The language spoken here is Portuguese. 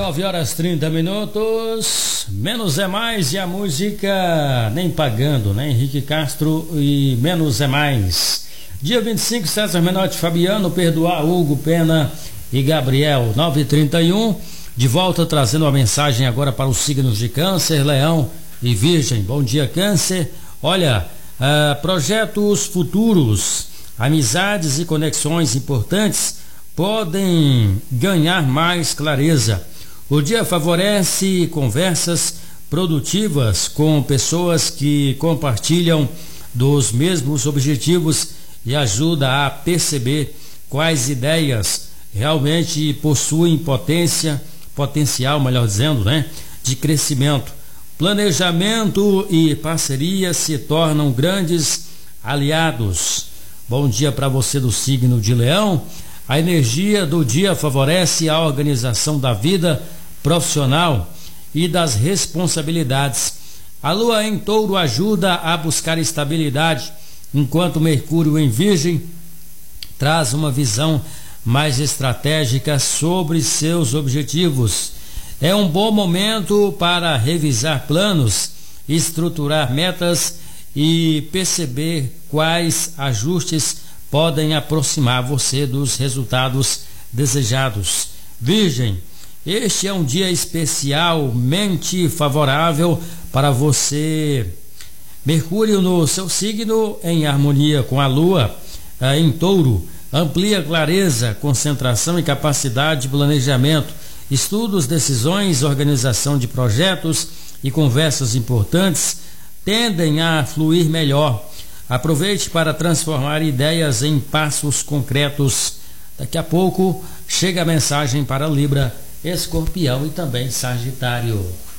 9h30, Menos é Mais, e a música Nem Pagando, né? Henrique Castro e Menos é Mais. Dia 25, César Menotti, Fabiano, Perdoar, Hugo, Pena e Gabriel. 9h31, de volta trazendo uma mensagem agora para os signos de Câncer, Leão e Virgem. Bom dia, Câncer. Olha, projetos futuros, amizades e conexões importantes podem ganhar mais clareza. O dia favorece conversas produtivas com pessoas que compartilham dos mesmos objetivos e ajuda a perceber quais ideias realmente possuem potencial, melhor dizendo, né, de crescimento. Planejamento e parceria se tornam grandes aliados. Bom dia para você do signo de Leão. A energia do dia favorece a organização da vida profissional e das responsabilidades. A lua em Touro ajuda a buscar estabilidade, enquanto Mercúrio em Virgem traz uma visão mais estratégica sobre seus objetivos. É um bom momento para revisar planos, estruturar metas e perceber quais ajustes podem aproximar você dos resultados desejados. Virgem, este é um dia especialmente favorável para você. Mercúrio no seu signo, em harmonia com a Lua em Touro, amplia clareza, concentração e capacidade de planejamento, estudos, decisões, organização de projetos e conversas importantes tendem a fluir melhor. Aproveite para transformar ideias em passos concretos. Daqui a pouco chega a mensagem para Libra, Escorpião e também Sagitário.